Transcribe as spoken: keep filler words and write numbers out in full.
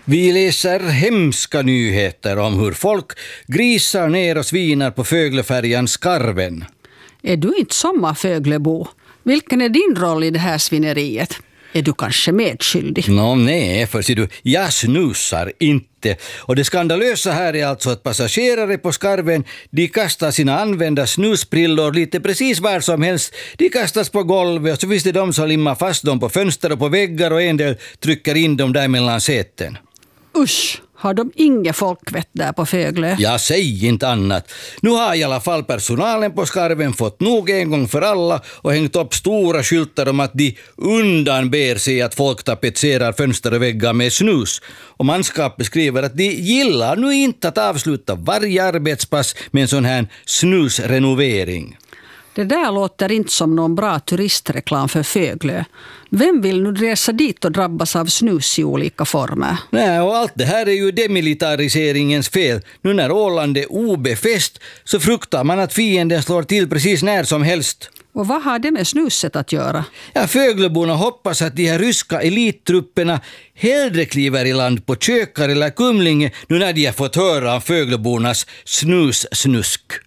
Vi läser hemska nyheter om hur folk grisar ner och svinar på Föglefärjan Skarven. Är du inte sommarföglebo? Vilken är din roll i det här svineriet? Är du kanske medskyldig? Nå, nej, för ser du, jag snusar inte. Och det skandalösa här är alltså att passagerare på Skarven, de kastar sina använda snusprillor lite precis var som helst. De kastas på golvet och så finns det de som limmar fast dem på fönster och på väggar och en del trycker in dem där mellan säten. Usch, har de inget folkvett där på Föglö? Jag säger inte annat. Nu har i alla fall personalen på Skarven fått nog en gång för alla och hängt upp stora skyltar om att de undanber sig att folk tapetserar fönster och väggar med snus. Och manskapet skriver att de gillar nu inte att avsluta varje arbetspass med en sån här snusrenovering. Det där låter inte som någon bra turistreklam för Föglö. Vem vill nu resa dit och drabbas av snus i olika former? Nej, och allt det här är ju demilitariseringens fel. Nu när Åland är obefäst så fruktar man att fienden slår till precis när som helst. Och vad har det med snuset att göra? Ja, Fögleborna hoppas att de här ryska elittrupperna hellre kliver i land på Kökar eller Kumlinge nu när de har fått höra om Föglebornas snussnusk.